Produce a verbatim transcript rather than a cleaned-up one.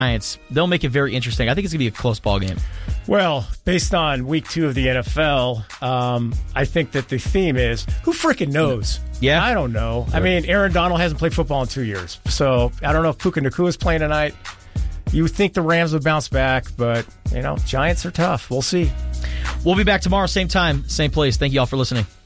Giants, they'll make it very interesting. I think it's going to be a close ball game. Well, based on week two of the N F L, um, I think that the theme is, who freaking knows? Yeah. I don't know. I mean, Aaron Donald hasn't played football in two years. So I don't know if Puka Nacua is playing tonight. You would think the Rams would bounce back, but, you know, Giants are tough. We'll see. We'll be back tomorrow, same time, same place. Thank you all for listening.